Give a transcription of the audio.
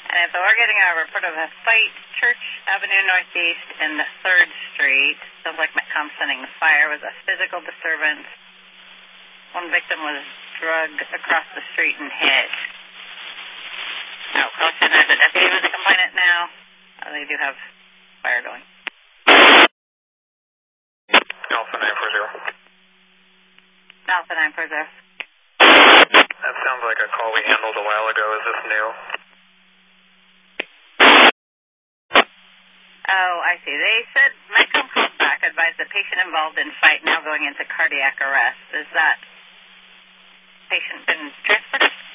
And so we're getting a report of a fight, Church Avenue Northeast and 3rd Street. Sounds like Metcom sending the fire was a physical disturbance. One victim was drugged across the street and hit. Call center, the deputy with the complainant now. They do have fire going. Alpha 940. Alpha 940. That sounds like a call we handled a while ago. Is this new? Oh, I see. They said Metcom called back, advised the patient involved in fight now going into cardiac arrest. Is that patient been transported?